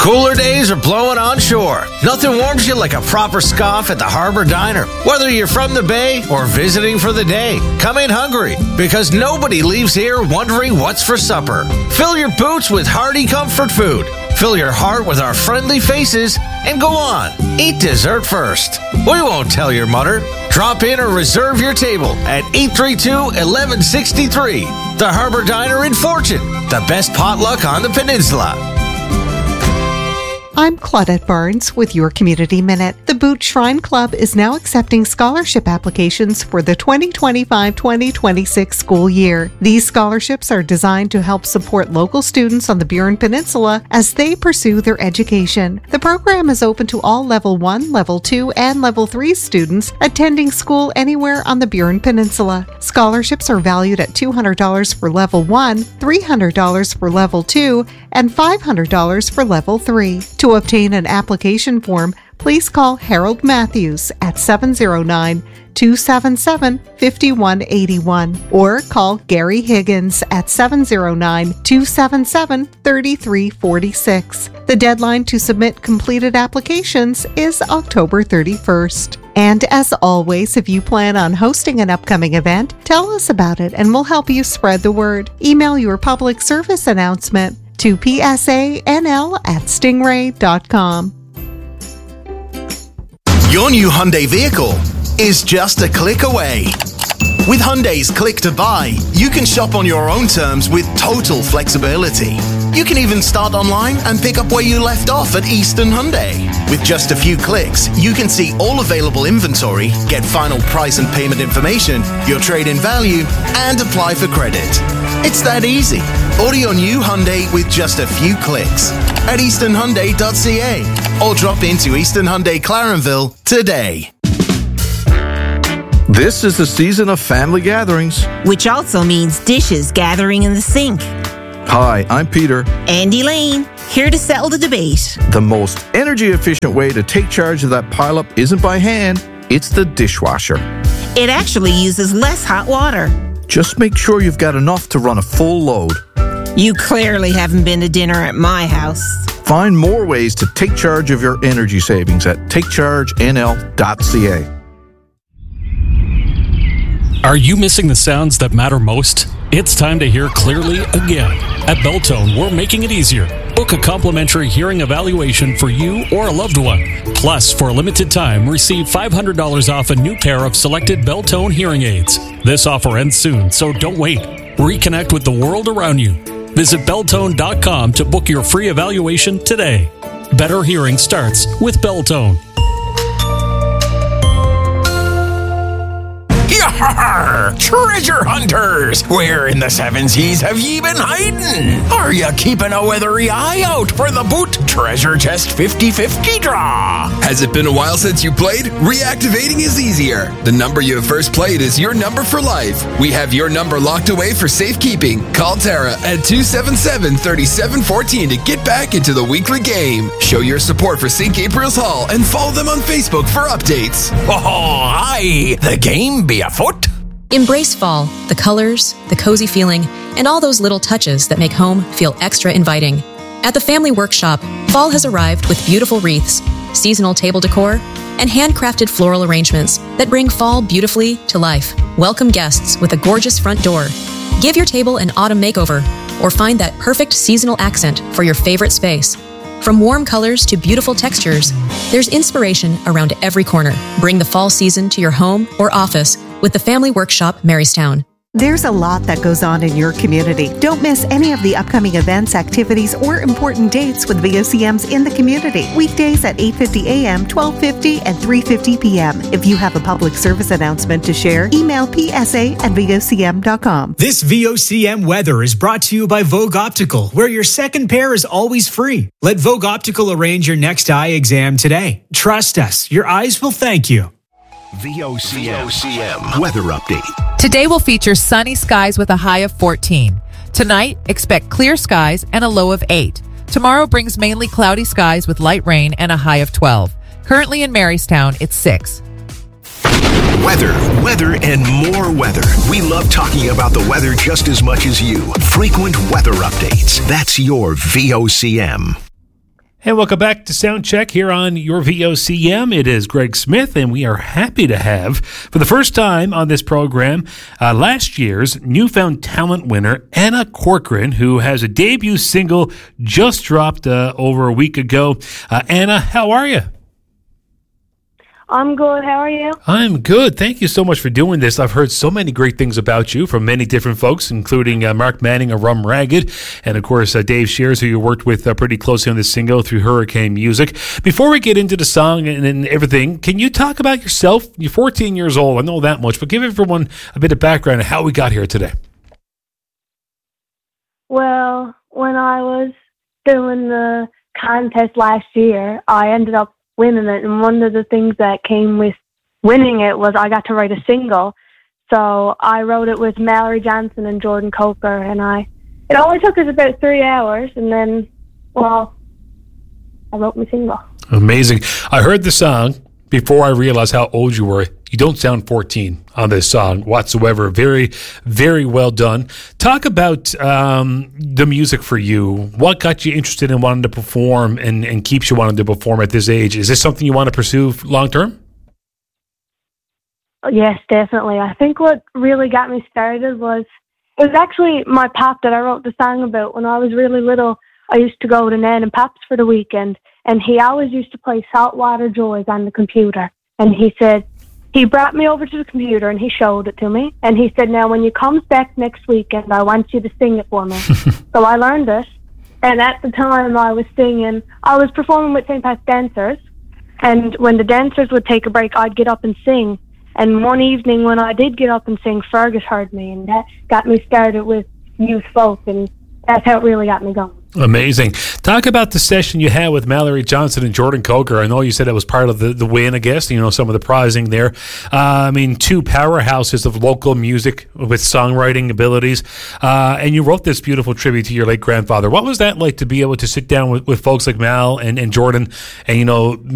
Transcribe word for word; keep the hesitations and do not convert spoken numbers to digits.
Cooler days are blowing on shore. Nothing warms you like a proper scoff at the Harbor Diner. Whether you're from the Bay or visiting for the day, come in hungry because nobody leaves here wondering what's for supper. Fill your boots with hearty comfort food. Fill your heart with our friendly faces and go on. Eat dessert first. We won't tell your mother. Drop in or reserve your table at eight three two, one one six three. The Harbor Diner in Fortune, the best potluck on the peninsula. I'm Claudette Barnes with your Community Minute. The Boot Shrine Club is now accepting scholarship applications for the twenty twenty-five twenty twenty-six school year. These scholarships are designed to help support local students on the Burin Peninsula as they pursue their education. The program is open to all Level one, Level two, and Level three students attending school anywhere on the Burin Peninsula. Scholarships are valued at two hundred dollars for Level one, three hundred dollars for Level two, and five hundred dollars for Level three. To obtain an application form, please call Harold Matthews at seven oh nine, two seven seven, five one eight one or call Gary Higgins at seven oh nine, two seven seven, three three four six. The deadline to submit completed applications is October thirty-first. And as always, if you plan on hosting an upcoming event, tell us about it and we'll help you spread the word. Email your public service announcement to p s a n l at stingray dot com. Your new Hyundai vehicle is just a click away. With Hyundai's Click to Buy, you can shop on your own terms with total flexibility. You can even start online and pick up where you left off at Eastern Hyundai. With just a few clicks, you can see all available inventory, get final price and payment information, your trade-in value, and apply for credit. It's that easy. Order your new Hyundai with just a few clicks at eastern hyundai dot c a or drop into Eastern Hyundai Clarenville today. This is the season of family gatherings, which also means dishes gathering in the sink. Hi, I'm Peter. And Elaine, here to settle the debate. The most energy-efficient way to take charge of that pileup isn't by hand, it's the dishwasher. It actually uses less hot water. Just make sure you've got enough to run a full load. You clearly haven't been to dinner at my house. Find more ways to take charge of your energy savings at take charge n l dot c a. Are you missing the sounds that matter most? It's time to hear clearly again. At Belltone, we're making it easier. Book a complimentary hearing evaluation for you or a loved one. Plus, for a limited time, receive five hundred dollars off a new pair of selected Belltone hearing aids. This offer ends soon, so don't wait. Reconnect with the world around you. Visit Belltone dot com to book your free evaluation today. Better hearing starts with Belltone. Yar! Treasure hunters! Where in the seven seas have ye been hiding? Are ya keeping a weathery eye out for the Boot Treasure Chest fifty fifty draw? Has it been a while since you played? Reactivating is easier. The number you have first played is your number for life. We have your number locked away for safekeeping. Call Tara at two seven seven, three seven one four to get back into the weekly game. Show your support for Saint Gabriel's Hall and follow them on Facebook for updates. Oh, aye! The game be afoot. Embrace fall, the colors, the cozy feeling, and all those little touches that make home feel extra inviting. At the Family Workshop, fall has arrived with beautiful wreaths, seasonal table decor, and handcrafted floral arrangements that bring fall beautifully to life. Welcome guests with a gorgeous front door. Give your table an autumn makeover, or find that perfect seasonal accent for your favorite space. From warm colors to beautiful textures, there's inspiration around every corner. Bring the fall season to your home or office with the Family Workshop Marystown. There's a lot that goes on in your community. Don't miss any of the upcoming events, activities, or important dates with V O C Ms in the community. Weekdays at eight fifty a m, twelve fifty, and three fifty p m If you have a public service announcement to share, email p s a at v o c m dot com. This V O C M weather is brought to you by Vogue Optical, where your second pair is always free. Let Vogue Optical arrange your next eye exam today. Trust us, your eyes will thank you. V O C M weather update. Today will feature sunny skies with a high of fourteen. Tonight, expect clear skies and a low of eight. Tomorrow brings mainly cloudy skies with light rain and a high of twelve. Currently in Marystown, it's six. Weather, weather, and more weather. We love talking about the weather just as much as you. Frequent weather updates. That's your V O C M. And welcome back to Soundcheck here on your V O C M. It is Greg Smith, and we are happy to have, for the first time on this program, uh, last year's Newfound Talent winner, Anna Corcoran, who has a debut single just dropped uh, over a week ago. Uh, Anna, how are you? I'm good. How are you? I'm good. Thank you so much for doing this. I've heard so many great things about you from many different folks, including uh, Mark Manning of Rum Ragged, and of course uh, Dave Shears, who you worked with uh, pretty closely on this single through Hurricane Music. Before we get into the song and, and everything, can you talk about yourself? You're fourteen years old. I know that much, but give everyone a bit of background on how we got here today. Well, when I was doing the contest last year, I ended up winning it, and one of the things that came with winning it was I got to write a single. So I wrote it with Mallory Johnson and Jordan Coker, and I it only took us about three hours, and then, well, I wrote my single. Amazing. I heard the song before I realized how old you were. You don't sound fourteen on this song whatsoever. Very, very well done. Talk about um, the music for you. What got you interested in wanting to perform and, and keeps you wanting to perform at this age? Is this something you want to pursue long term? Yes, definitely. I think what really got me started was, it was actually my pop that I wrote the song about. When I was really little, I used to go to Nan and Pop's for the weekend, and he always used to play Saltwater Joys on the computer. And he said, he brought me over to the computer and he showed it to me. And he said, now when you comes back next weekend, I want you to sing it for me. So I learned it. And at the time I was singing, I was performing with Saint Pat's dancers. And when the dancers would take a break, I'd get up and sing. And one evening when I did get up and sing, Fergus heard me. And that got me started with youth folk. And that's how it really got me going. Amazing. Talk about the session you had with Mallory Johnson and Jordan Coker. I know you said it was part of the, the win, I guess, you know, some of the prizing there. Uh, I mean, two powerhouses of local music with songwriting abilities. Uh, and you wrote this beautiful tribute to your late grandfather. What was that like to be able to sit down with, with folks like Mal and, and Jordan and, you know,